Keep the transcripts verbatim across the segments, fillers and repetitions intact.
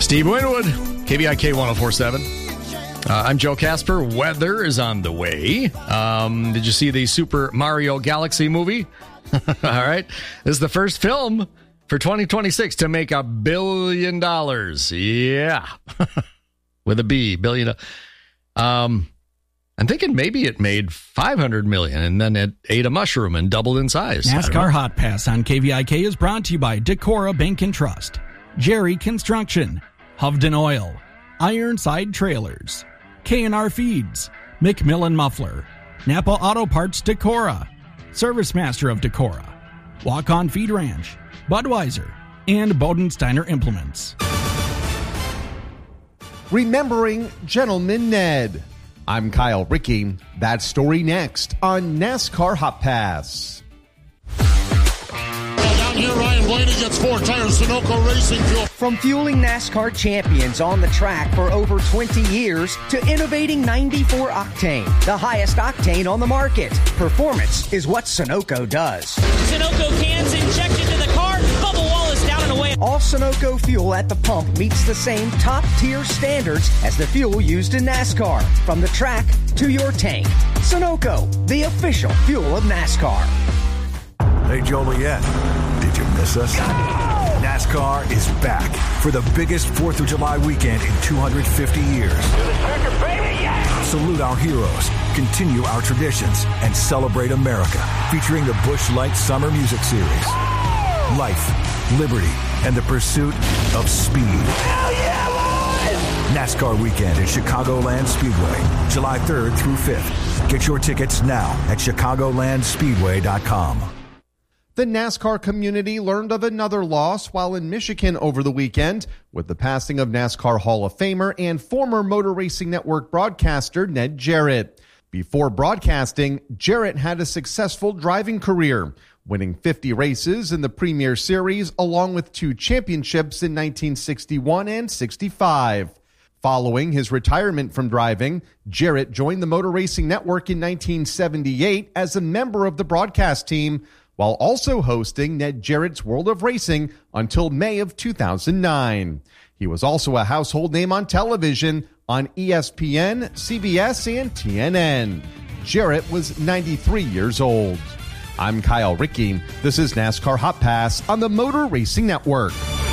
Steve Winwood, K V I K one oh four point seven. Uh, I'm Joe Casper. Weather is on the way. Um, did you see the Super Mario Galaxy movie? All right. This is the first film for twenty twenty-six to make a billion dollars. Yeah. With a B, billion. Um, I'm thinking maybe it made five hundred million and then it ate a mushroom and doubled in size. NASCAR Hot Pass on K V I K is brought to you by Decorah Bank and Trust, Jerry Construction, Hovden Oil, Ironside Trailers, K and R Feeds, McMillan Muffler, Napa Auto Parts Decorah, Service Master of Decorah, Walk On Feed Ranch, Budweiser, and Bodensteiner Implements. Remembering Gentleman Ned. I'm Kyle Rickey. That story next on NASCAR Hot Pass. Down here, Ryan Blaney gets four tires, Sunoco Racing Fuel. From fueling NASCAR champions on the track for over twenty years to innovating ninety-four octane, the highest octane on the market. Performance is what Sunoco does. Sunoco cans injected into the car, bubble wall is down and away. All Sunoco fuel at the pump meets the same top-tier standards as the fuel used in NASCAR. From the track to your tank. Sunoco, the official fuel of NASCAR. Hey, Joliet, did you miss us? NASCAR is back for the biggest fourth of July weekend in two hundred fifty years. Salute our heroes, continue our traditions, and celebrate America, featuring the Busch Light Summer Music Series. Life, liberty, and the pursuit of speed. Hell yeah, boys! NASCAR weekend at Chicagoland Speedway, July third through fifth. Get your tickets now at chicagoland speedway dot com. The NASCAR community learned of another loss while in Michigan over the weekend with the passing of NASCAR Hall of Famer and former Motor Racing Network broadcaster Ned Jarrett. Before broadcasting, Jarrett had a successful driving career, winning fifty races in the Premier Series along with two championships in nineteen sixty-one and sixty-five. Following his retirement from driving, Jarrett joined the Motor Racing Network in nineteen seventy-eight as a member of the broadcast team, while also hosting Ned Jarrett's World of Racing until May of two thousand nine. He was also a household name on television on E S P N, C B S, and T N N. Jarrett was ninety-three years old. I'm Kyle Rickey. This is NASCAR Hot Pass on the Motor Racing Network.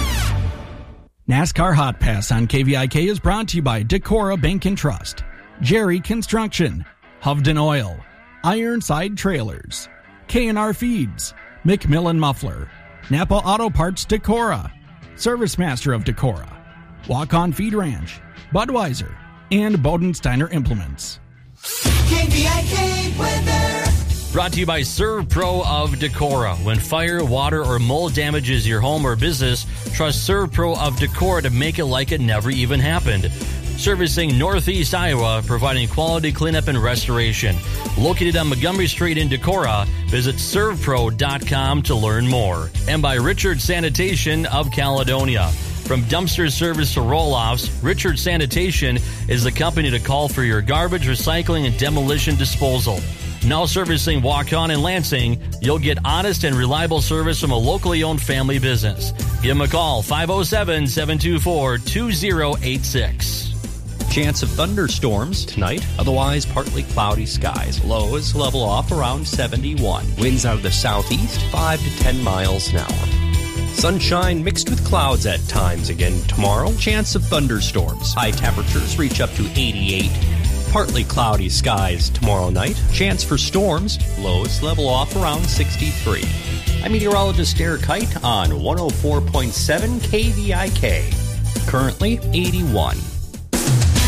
NASCAR Hot Pass on K V I K is brought to you by Decorah Bank and Trust, Jerry Construction, Hovden Oil, Ironside Trailers, K and R Feeds, McMillan Muffler, Napa Auto Parts Decorah, Service Master of Decorah, Walk On Feed Ranch, Budweiser, and Bodensteiner Implements. K V I K weather. Brought to you by ServPro of Decorah. When fire, water, or mold damages your home or business, trust ServPro of Decorah to make it like it never even happened. Servicing Northeast Iowa, providing quality cleanup and restoration. Located on Montgomery Street in Decorah, visit serv pro dot com to learn more. And by Richard Sanitation of Caledonia. From dumpster service to roll-offs, Richard Sanitation is the company to call for your garbage, recycling, and demolition disposal. Now servicing Waukon and Lansing, you'll get honest and reliable service from a locally owned family business. Give them a call, five oh seven, seven two four, two oh eight six. Chance of thunderstorms tonight, otherwise partly cloudy skies. Lows level off around seventy-one. Winds out of the southeast, five to ten miles an hour. Sunshine mixed with clouds at times again tomorrow. Chance of thunderstorms. High temperatures reach up to eighty-eight. Partly cloudy skies tomorrow night. Chance for storms. Lows level off around sixty-three. I'm meteorologist Derek Height on one oh four point seven K V I K. Currently eighty-one.